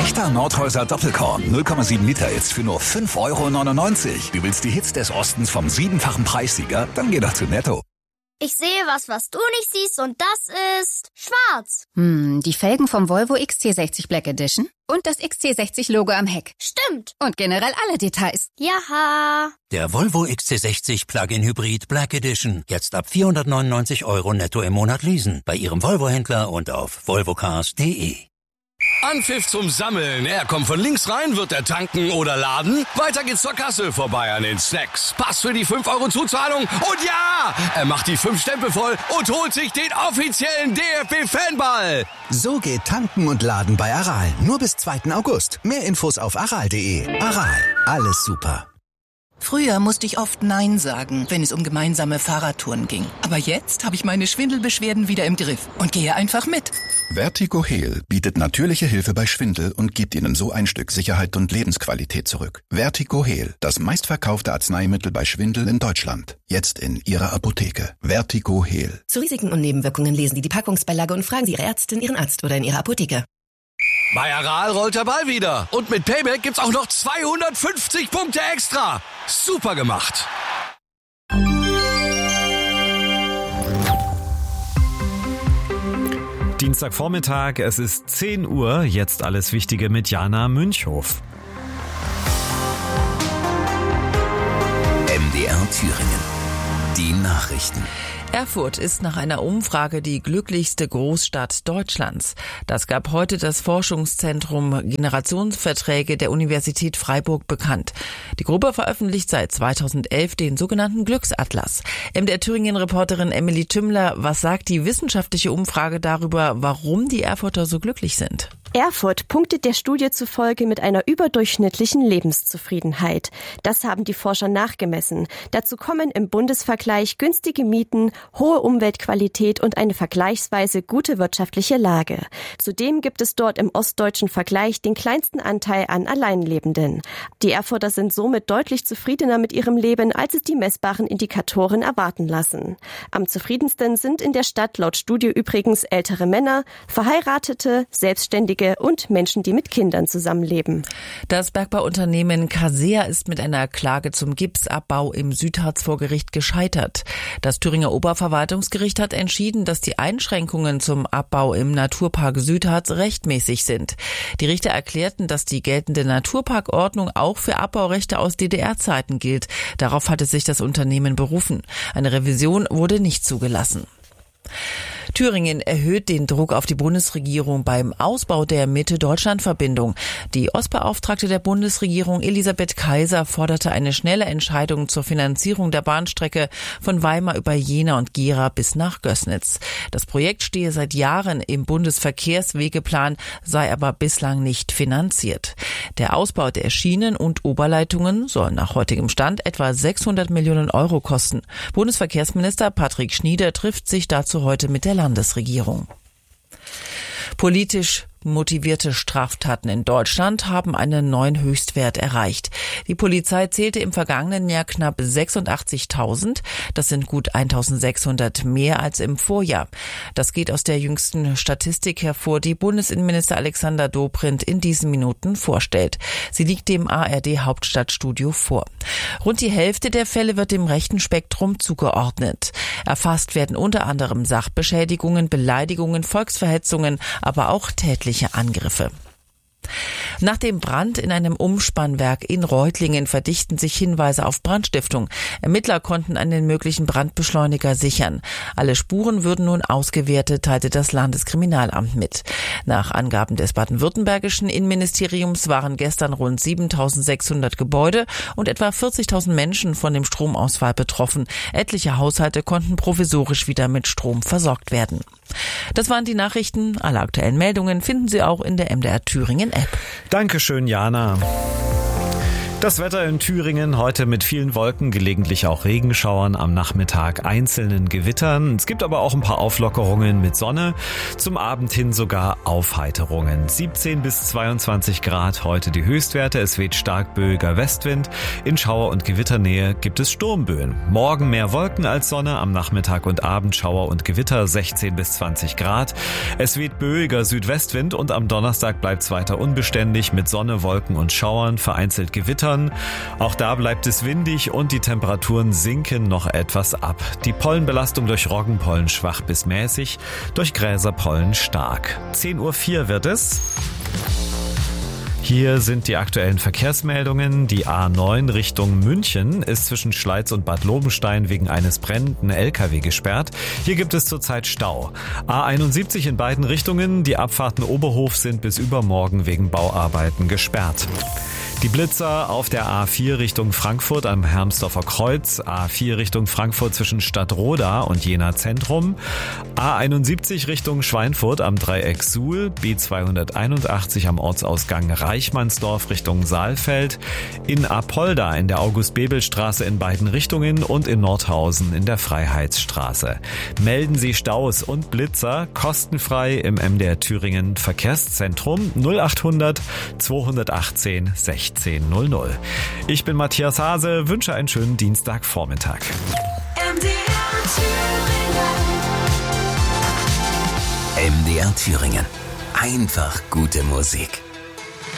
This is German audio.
Echter Nordhäuser Doppelkorn 0,7 Liter jetzt für nur 5,99 €. Du willst die Hits des Ostens vom 7-fachen Preissieger? Dann geh doch zu Netto. Ich sehe was du nicht siehst, und das ist schwarz. Die Felgen vom Volvo XC60 Black Edition und das XC60-Logo am Heck. Stimmt. Und generell alle Details. Jaha. Der Volvo XC60 Plug-in Hybrid Black Edition. Jetzt ab 499 € netto im Monat leasen. Bei Ihrem Volvo-Händler und auf volvocars.de. Anpfiff zum Sammeln. Er kommt von links rein, wird er tanken oder laden. Weiter geht's zur Kasse, vorbei an den Snacks. Pass für die 5 € Zuzahlung. Und ja, er macht die 5 Stempel voll und holt sich den offiziellen DFB-Fanball. So geht Tanken und Laden bei Aral. Nur bis 2. August. Mehr Infos auf aral.de. Aral, alles super. Früher musste ich oft Nein sagen, wenn es um gemeinsame Fahrradtouren ging. Aber jetzt habe ich meine Schwindelbeschwerden wieder im Griff und gehe einfach mit. Vertigo Heal bietet natürliche Hilfe bei Schwindel und gibt Ihnen so ein Stück Sicherheit und Lebensqualität zurück. Vertigo Heal, das meistverkaufte Arzneimittel bei Schwindel in Deutschland. Jetzt in Ihrer Apotheke. Vertigo Heal. Zu Risiken und Nebenwirkungen lesen Sie die Packungsbeilage und fragen Sie Ihre Ärztin, Ihren Arzt oder in Ihrer Apotheke. Bei Aral rollt der Ball wieder. Und mit Payback gibt's auch noch 250 Punkte extra. Super gemacht. Dienstagvormittag, es ist 10 Uhr. Jetzt alles Wichtige mit Jana Münchhof. MDR Thüringen. Die Nachrichten. Erfurt ist nach einer Umfrage die glücklichste Großstadt Deutschlands. Das gab heute das Forschungszentrum Generationsverträge der Universität Freiburg bekannt. Die Gruppe veröffentlicht seit 2011 den sogenannten Glücksatlas. MDR Thüringen-Reporterin Emily Tümmler, was sagt die wissenschaftliche Umfrage darüber, warum die Erfurter so glücklich sind? Erfurt punktet der Studie zufolge mit einer überdurchschnittlichen Lebenszufriedenheit. Das haben die Forscher nachgemessen. Dazu kommen im Bundesvergleich günstige Mieten, hohe Umweltqualität und eine vergleichsweise gute wirtschaftliche Lage. Zudem gibt es dort im ostdeutschen Vergleich den kleinsten Anteil an Alleinlebenden. Die Erfurter sind somit deutlich zufriedener mit ihrem Leben, als es die messbaren Indikatoren erwarten lassen. Am zufriedensten sind in der Stadt laut Studie übrigens ältere Männer, Verheiratete, Selbstständige und Menschen, die mit Kindern zusammenleben. Das Bergbauunternehmen Casea ist mit einer Klage zum Gipsabbau im Südharz vor Gericht gescheitert. Das Thüringer Oberverwaltungsgericht hat entschieden, dass die Einschränkungen zum Abbau im Naturpark Südharz rechtmäßig sind. Die Richter erklärten, dass die geltende Naturparkordnung auch für Abbaurechte aus DDR-Zeiten gilt. Darauf hatte sich das Unternehmen berufen. Eine Revision wurde nicht zugelassen. Thüringen erhöht den Druck auf die Bundesregierung beim Ausbau der Mitte-Deutschland-Verbindung. Die Ostbeauftragte der Bundesregierung Elisabeth Kaiser forderte eine schnelle Entscheidung zur Finanzierung der Bahnstrecke von Weimar über Jena und Gera bis nach Gößnitz. Das Projekt stehe seit Jahren im Bundesverkehrswegeplan, sei aber bislang nicht finanziert. Der Ausbau der Schienen und Oberleitungen soll nach heutigem Stand etwa 600 Millionen € kosten. Bundesverkehrsminister Patrick Schnieder trifft sich dazu heute mit der Landesregierung. Politisch motivierte Straftaten in Deutschland haben einen neuen Höchstwert erreicht. Die Polizei zählte im vergangenen Jahr knapp 86.000. Das sind gut 1.600 mehr als im Vorjahr. Das geht aus der jüngsten Statistik hervor, die Bundesinnenminister Alexander Dobrindt in diesen Minuten vorstellt. Sie liegt dem ARD-Hauptstadtstudio vor. Rund die Hälfte der Fälle wird dem rechten Spektrum zugeordnet. Erfasst werden unter anderem Sachbeschädigungen, Beleidigungen, Volksverhetzungen, aber auch tätliche Angriffe. Nach dem Brand in einem Umspannwerk in Reutlingen verdichten sich Hinweise auf Brandstiftung. Ermittler konnten einen möglichen Brandbeschleuniger sichern. Alle Spuren würden nun ausgewertet, teilte das Landeskriminalamt mit. Nach Angaben des baden-württembergischen Innenministeriums waren gestern rund 7.600 Gebäude und etwa 40.000 Menschen von dem Stromausfall betroffen. Etliche Haushalte konnten provisorisch wieder mit Strom versorgt werden. Das waren die Nachrichten. Alle aktuellen Meldungen finden Sie auch in der MDR Thüringen App. Dankeschön, Jana. Das Wetter in Thüringen heute mit vielen Wolken, gelegentlich auch Regenschauern, am Nachmittag einzelnen Gewittern. Es gibt aber auch ein paar Auflockerungen mit Sonne, zum Abend hin sogar Aufheiterungen. 17 bis 22 Grad heute die Höchstwerte, es weht stark böiger Westwind. In Schauer- und Gewitternähe gibt es Sturmböen. Morgen mehr Wolken als Sonne, am Nachmittag und Abend Schauer und Gewitter 16 bis 20 Grad. Es weht böiger Südwestwind und am Donnerstag bleibt es weiter unbeständig mit Sonne, Wolken und Schauern, vereinzelt Gewittern. Auch da bleibt es windig und die Temperaturen sinken noch etwas ab. Die Pollenbelastung durch Roggenpollen schwach bis mäßig, durch Gräserpollen stark. 10:04 Uhr wird es. Hier sind die aktuellen Verkehrsmeldungen. Die A9 Richtung München ist zwischen Schleiz und Bad Lobenstein wegen eines brennenden LKW gesperrt. Hier gibt es zurzeit Stau. A71 in beiden Richtungen. Die Abfahrten Oberhof sind bis übermorgen wegen Bauarbeiten gesperrt. Die Blitzer auf der A4 Richtung Frankfurt am Hermsdorfer Kreuz, A4 Richtung Frankfurt zwischen Stadtroda und Jena Zentrum, A71 Richtung Schweinfurt am Dreieck Suhl, B281 am Ortsausgang Reichmannsdorf Richtung Saalfeld, in Apolda in der August-Bebel-Straße in beiden Richtungen und in Nordhausen in der Freiheitsstraße. Melden Sie Staus und Blitzer kostenfrei im MDR Thüringen Verkehrszentrum 0800 218 1600. Ich bin Matthias Hase, wünsche einen schönen Dienstagvormittag. MDR Thüringen. Einfach gute Musik.